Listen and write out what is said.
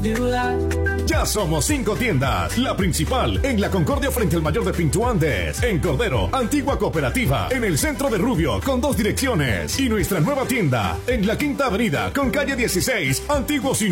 Ya somos 5 tiendas. La principal en La Concordia frente al Mayor de Pinto Andes. En Cordero, Antigua Cooperativa. En el centro de Rubio con 2 direcciones. Y nuestra nueva tienda en la Quinta Avenida con calle 16, Antiguo Cine.